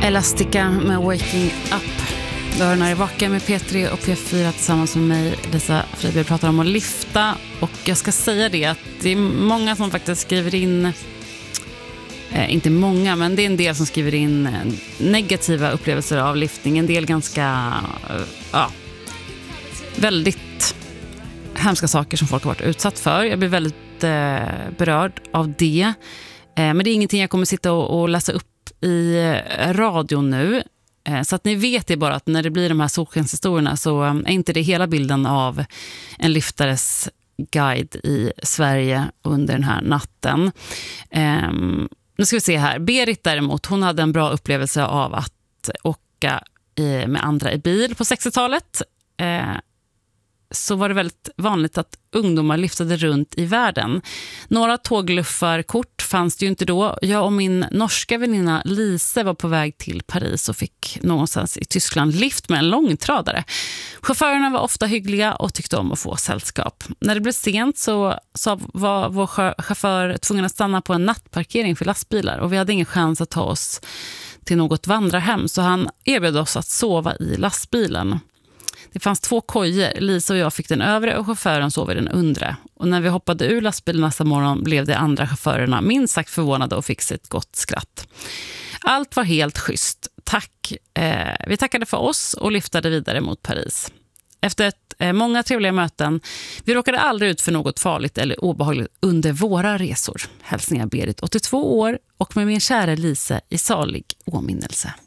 Elastica med Waking Up. Dörrarna är vackra med P3 och P4 tillsammans med mig, Lisa Friberg, pratar om att lyfta. Och jag ska säga det att det är många som faktiskt skriver in, inte många, men det är en del som skriver in negativa upplevelser av lyftning. En del ganska, väldigt hemska saker som folk har varit utsatt för. Jag blir väldigt berörd av det. Men det är ingenting jag kommer sitta och läsa upp i radio nu. Så att ni vet det bara att när det blir de här solskenshistorierna så är inte det hela bilden av en lyftares guide i Sverige under den här natten. Nu ska vi se här. Berit däremot, hon hade en bra upplevelse av att åka med andra i bil på 60-talet. Så var det väldigt vanligt att ungdomar lyftade runt i världen. Några tågluffarkort fanns det ju inte då. Jag och min norska väninna Lise var på väg till Paris och fick någonstans i Tyskland lift med en långtradare. Chaufförerna var ofta hyggliga och tyckte om att få sällskap. När det blev sent så var vår chaufför tvungen att stanna på en nattparkering för lastbilar och vi hade ingen chans att ta oss till något vandrarhem, så han erbjöd oss att sova i lastbilen. Det fanns 2 kojor. Lisa och jag fick den övre och chauffören sov i den undre. Och när vi hoppade ur lastbilen nästa morgon blev de andra chaufförerna minst sagt förvånade och fick sig ett gott skratt. Allt var helt schysst. Tack. Vi tackade för oss och lyftade vidare mot Paris. Efter många trevliga möten. Vi råkade aldrig ut för något farligt eller obehagligt under våra resor. Hälsningar Berit, 82 år, och med min kära Lisa i salig åminnelse.